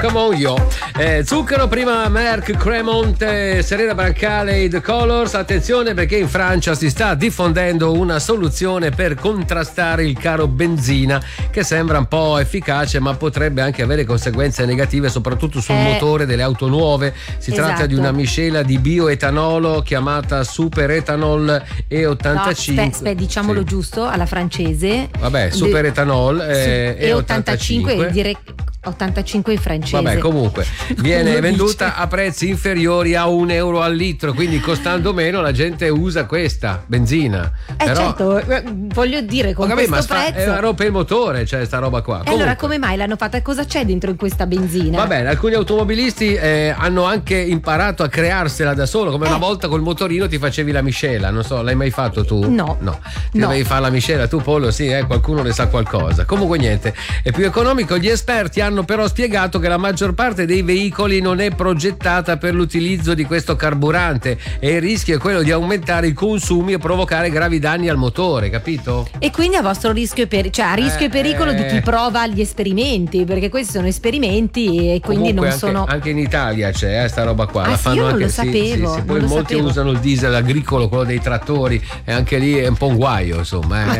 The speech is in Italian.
come on yo. Zucchero, prima Merck, Cremont, Serena Brancale e The Colors. Attenzione perché in Francia si sta diffondendo una soluzione per contrastare il caro benzina che sembra un po' efficace ma potrebbe anche avere conseguenze negative soprattutto sul motore delle auto nuove. Si tratta di una miscela di bioetanolo chiamata Super Ethanol E85. No, diciamolo giusto alla francese. Vabbè, Super Ethanol E85 direi 85 in francese. Vabbè, comunque viene venduta a prezzi inferiori a €1 al litro, quindi costando meno la gente usa questa benzina. Però, certo, voglio dire con questo prezzo è rompe il motore, cioè sta roba qua. E allora come mai l'hanno fatta? Cosa c'è dentro in questa benzina? Va bene, alcuni automobilisti hanno anche imparato a crearsela da solo, come una volta col motorino ti facevi la miscela, non so, l'hai mai fatto tu? No. Ti dovevi fare la miscela tu, Pollo? Sì, qualcuno ne sa qualcosa. Comunque niente, è più economico. Gli esperti hanno però spiegato che la maggior parte dei veicoli non è progettata per l'utilizzo di questo carburante e il rischio è quello di aumentare i consumi e provocare gravi danni al motore, capito? E quindi a vostro rischio a rischio e pericolo di chi prova gli esperimenti, perché questi sono esperimenti e quindi comunque non sono anche in Italia c'è sta roba qua. Ah, la sì, fanno io non anche lo sapevo, sì. non Poi lo molti sapevo. usano il diesel agricolo, quello dei trattori, e anche lì è un po' un guaio, insomma.